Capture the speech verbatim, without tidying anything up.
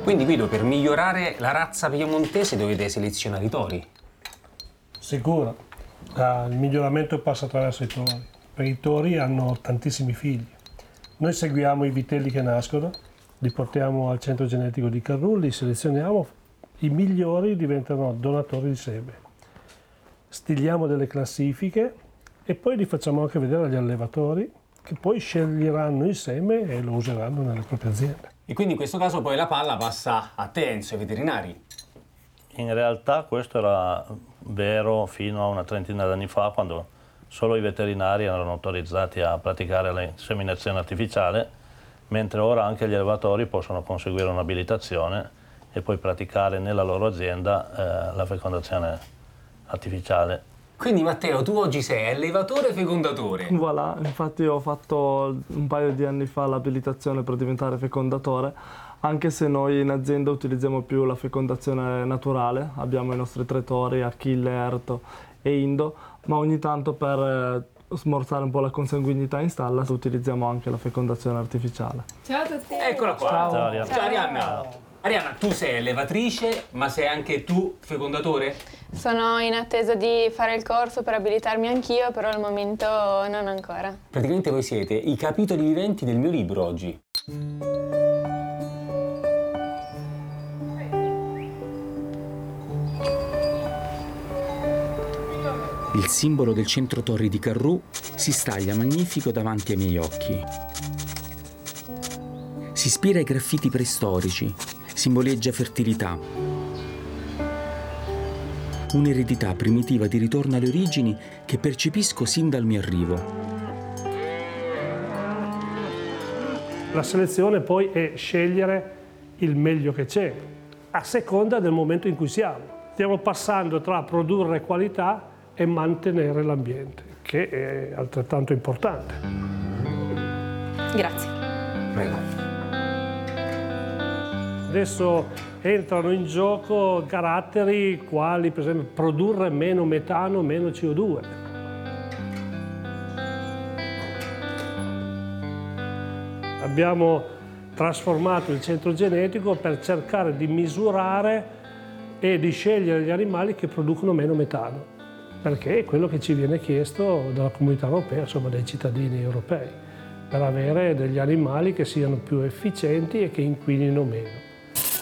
Quindi Guido, per migliorare la razza piemontese dovete selezionare i tori? Sicuro. Ah, il miglioramento passa attraverso i tori, perché i tori hanno tantissimi figli. Noi seguiamo i vitelli che nascono, li portiamo al centro genetico di Carrù, li selezioniamo, i migliori diventano donatori di seme. Stiliamo delle classifiche e poi li facciamo anche vedere agli allevatori, che poi sceglieranno il seme e lo useranno nelle proprie aziende. E quindi in questo caso poi la palla passa a te, Enzo, ai veterinari? In realtà questo era vero fino a una trentina d'anni fa, quando solo i veterinari erano autorizzati a praticare l'inseminazione artificiale, mentre ora anche gli allevatori possono conseguire un'abilitazione e poi praticare nella loro azienda eh, la fecondazione artificiale. Quindi Matteo, tu oggi sei allevatore e fecondatore. Voilà, infatti ho fatto un paio di anni fa l'abilitazione per diventare fecondatore, anche se noi in azienda utilizziamo più la fecondazione naturale, abbiamo i nostri tre tori, Achille, Erto e Indo, ma ogni tanto per eh, smorzare un po' la consanguinità in stalla utilizziamo anche la fecondazione artificiale. Ciao a tutti! Eccola qua. Ciao. Ciao, Arianna. Ciao Arianna. Arianna, tu sei allevatrice, ma sei anche tu fecondatore? Sono in attesa di fare il corso per abilitarmi anch'io, però al momento non ancora. Praticamente voi siete i capitoli viventi del mio libro oggi. Il simbolo del centro torri di Carrù si staglia magnifico davanti ai miei occhi. Si ispira ai graffiti preistorici, simboleggia fertilità. Un'eredità primitiva di ritorno alle origini che percepisco sin dal mio arrivo. La selezione poi è scegliere il meglio che c'è, a seconda del momento in cui siamo. Stiamo passando tra produrre qualità e mantenere l'ambiente, che è altrettanto importante. Grazie. Prego. Adesso entrano in gioco caratteri quali, per esempio, produrre meno metano, meno C O due. Abbiamo trasformato il centro genetico per cercare di misurare e di scegliere gli animali che producono meno metano, perché è quello che ci viene chiesto dalla comunità europea, insomma dai cittadini europei, per avere degli animali che siano più efficienti e che inquinino meno.